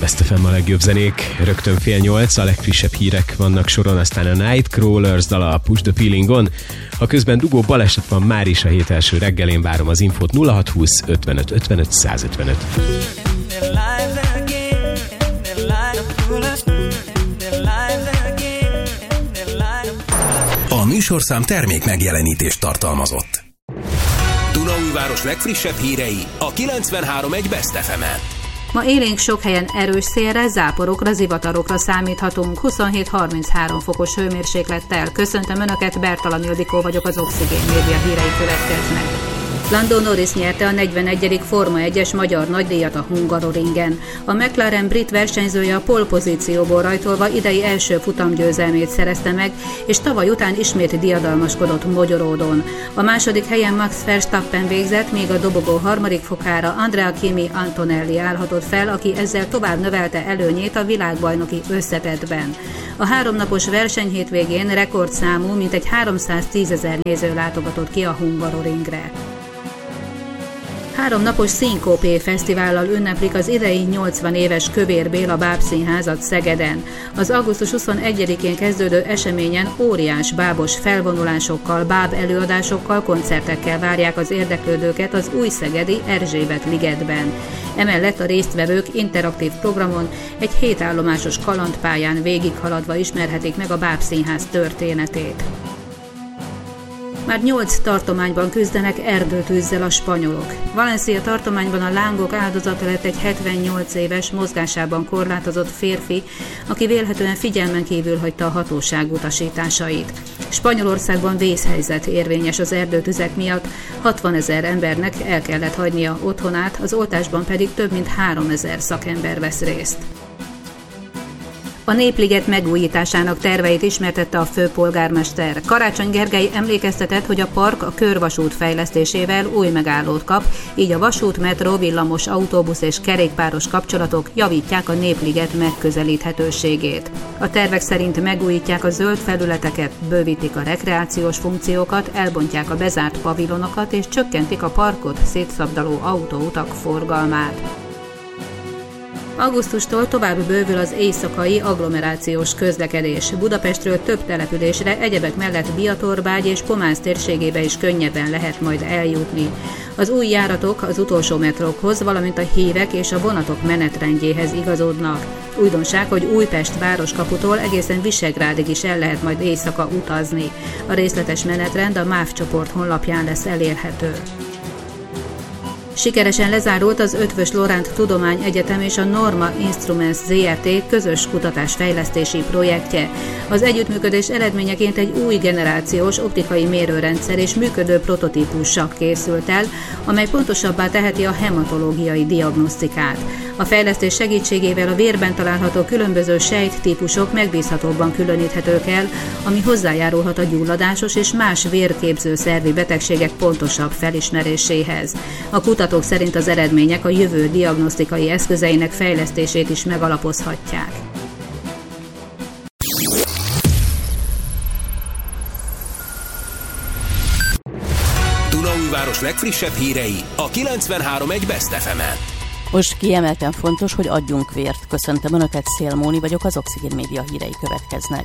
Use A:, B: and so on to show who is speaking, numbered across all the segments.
A: Best FM a legjobb zenék, rögtön 7:30, a legfrissebb hírek vannak soron, aztán a Nightcrawlers dala a Push the Feelingon. Ha közben dugó baleset van már is a hét első reggelén, várom az infót 0620 55 55 155.
B: A műsorszám termék megjelenítést tartalmazott. Dunaújváros legfrissebb hírei a 93.1 Best FM-en.
C: Ma élénk sok helyen erős szélre, záporokra, zivatarokra számíthatunk. 27-33 fokos hőmérséklettel. Köszöntöm Önöket, Bertalan Ildikó vagyok, az Oxigén média hírei következnek. Lando Norris nyerte a 41. Forma 1-es magyar nagydíjat a Hungaroringen. A McLaren brit versenyzője a pole pozícióból rajtolva idei első futamgyőzelmét szerezte meg, és tavaly után ismét diadalmaskodott Mogyoródon. A második helyen Max Verstappen végzett, míg a dobogó harmadik fokára Andrea Kimi Antonelli állhatott fel, aki ezzel tovább növelte előnyét a világbajnoki összetettben. A 3 napos versenyhétvégén rekordszámú mintegy 310 000 néző látogatott ki a Hungaroringre. 3 napos Szinkópé fesztivállal ünneplik az idei 80 éves Kövér Béla Bábszínházat Szegeden. Az augusztus 21-én kezdődő eseményen óriás bábos felvonulásokkal, báb előadásokkal, koncertekkel várják az érdeklődőket az új szegedi Erzsébet ligetben. Emellett a résztvevők interaktív programon egy 7 állomásos kalandpályán végighaladva ismerhetik meg a Bábszínház történetét. Már 8 tartományban küzdenek erdőtűzzel a spanyolok. Valencia tartományban a lángok áldozata lett egy 78 éves, mozgásában korlátozott férfi, aki vélhetően figyelmen kívül hagyta a hatóság utasításait. Spanyolországban vészhelyzet érvényes az erdőtüzek miatt, 60 000 embernek el kellett hagynia otthonát, az oltásban pedig több mint 3 000 szakember vesz részt. A Népliget megújításának terveit ismertette a főpolgármester. Karácsony Gergely emlékeztetett, hogy a park a körvasút fejlesztésével új megállót kap, így a vasút, metró, villamos, autóbusz és kerékpáros kapcsolatok javítják a Népliget megközelíthetőségét. A tervek szerint megújítják a zöld felületeket, bővítik a rekreációs funkciókat, elbontják a bezárt pavilonokat és csökkentik a parkot szétszabdaló autóutak forgalmát. Augusztustól tovább bővül az éjszakai agglomerációs közlekedés. Budapestről több településre, egyebek mellett Biatorbágy és Pomász térségébe is könnyebben lehet majd eljutni. Az új járatok az utolsó metrókhoz, valamint a hívek és a vonatok menetrendjéhez igazodnak. Újdonság, hogy Újpest városkaputól egészen Visegrádig is el lehet majd éjszaka utazni. A részletes menetrend a MÁV csoport honlapján lesz elérhető. Sikeresen lezárult az Eötvös Loránd Tudományegyetem és a Norma Instruments Zrt. Közös kutatásfejlesztési projektje. Az együttműködés eredményeként egy új generációs optikai mérőrendszer és működő prototípussal készült el, amely pontosabbá teheti a hematológiai diagnosztikát. A fejlesztés segítségével a vérben található különböző sejttípusok megbízhatóbban különíthetők el, ami hozzájárulhat a gyulladásos és más vérképző szervi betegségek pontosabb felismeréséhez. A kutatók szerint az eredmények a jövő diagnosztikai eszközeinek fejlesztését is megalapozhatják.
B: Dunaújváros legfrissebb hírei a 93.1 Best FM-en.
D: Most kiemelten fontos, hogy adjunk vért. Köszöntöm Önöket, Szél Móni vagyok, az Oxigén média hírei következnek.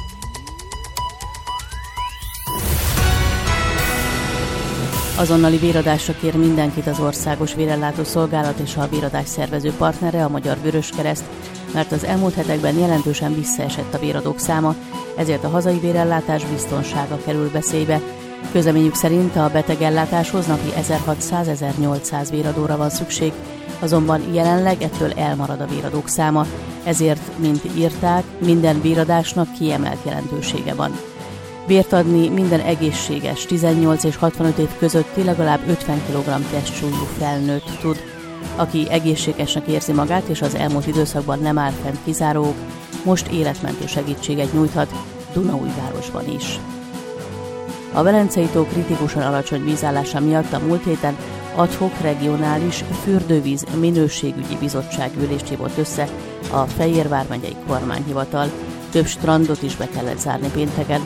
D: Azonnali véradásra kér mindenkit az Országos Vérellátó Szolgálat és a véradás szervező partnere, a Magyar Vöröskereszt, mert az elmúlt hetekben jelentősen visszaesett a véradók száma, ezért a hazai vérellátás biztonsága kerül veszélybe. Közleményük szerint a betegellátáshoz napi 1600-1800 véradóra van szükség, azonban jelenleg ettől elmarad a véradók száma, ezért, mint írták, minden véradásnak kiemelt jelentősége van. Vért adni minden egészséges, 18 és 65 év közötti legalább 50 kg testsúlyú felnőtt tud. Aki egészségesnek érzi magát és az elmúlt időszakban nem áll fent kizárók, most életmentő segítséget nyújthat Dunaújvárosban is. A Velencei-tó kritikusan alacsony vízállása miatt a múlt héten ad hoc regionális fürdővíz minőségügyi bizottság ülést hívott össze a Fejér vármegyei kormányhivatal. Több strandot is be kellett zárni pénteken.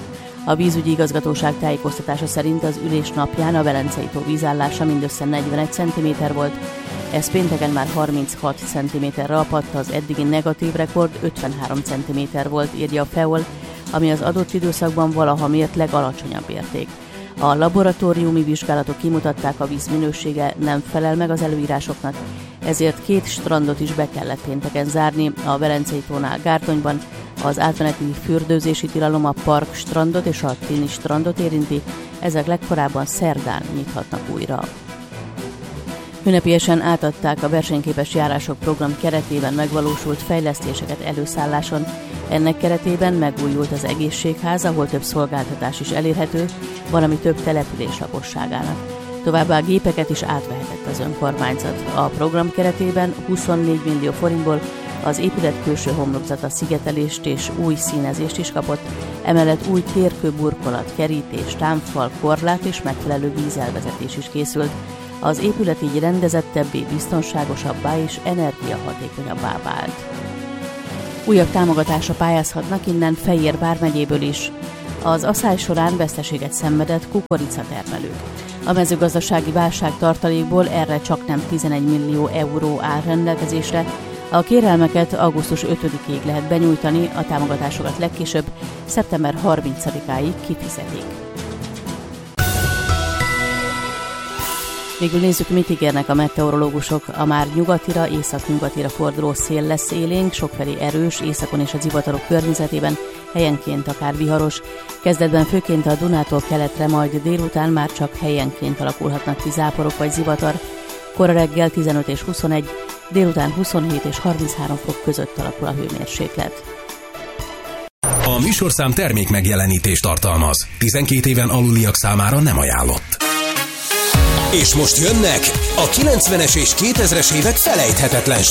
D: A vízügyi igazgatóság tájékoztatása szerint az ülés napján a Velencei tó vízállása mindössze 41 cm volt. Ez pénteken már 36 cm-re apadt, az eddigi negatív rekord 53 cm volt, írja a FEOL, ami az adott időszakban valaha mért legalacsonyabb érték. A laboratóriumi vizsgálatok kimutatták, a víz minősége nem felel meg az előírásoknak, ezért 2 strandot is be kellett pénteken zárni, a Velencei tónál Gártonyban. Az átmeneti fürdőzési tilalom a Park strandot és a Tini strandot érinti, ezek legkorábban szerdán nyithatnak újra. Ünnepélyesen átadták a versenyképes járások program keretében megvalósult fejlesztéseket előszálláson. Ennek keretében megújult az egészségház, ahol több szolgáltatás is elérhető, valami több település lakosságának. Továbbá gépeket is átvehetett az önkormányzat. A program keretében 24 millió forintból az épület külső homlokzata szigetelést és új színezést is kapott, emellett új térkőburkolat, kerítés, támfal, korlát és megfelelő vízelvezetés is készült. Az épület így rendezettebbé, biztonságosabbá és energiahatékonyabbá vált. Újabb támogatásra pályázhatnak innen Fejér vármegyéből is. Az asszály során veszteséget szenvedett kukoricatermelők. A mezőgazdasági válság tartalékból erre csaknem 11 millió euró áll rendelkezésre. A kérelmeket augusztus 5-ig lehet benyújtani, a támogatásokat legkésőbb szeptember 30-áig kifizetik. Végül nézzük, mit ígérnek a meteorológusok. A már nyugatira, észak-nyugatira forduló szél lesz élénk, sokfelé erős, északon és a zivatarok környezetében, helyenként akár viharos. Kezdetben főként a Dunától keletre, majd délután már csak helyenként alakulhatnak ki záporok vagy zivatar. Kora reggel 15 és 21, délután 27 és 33 fok között alakul a hőmérséklet.
B: A műsorszám termék megjelenítést tartalmaz. 12 éven aluliak számára nem ajánlott. És most jönnek a 90-es és 2000-es évek felejthetetlen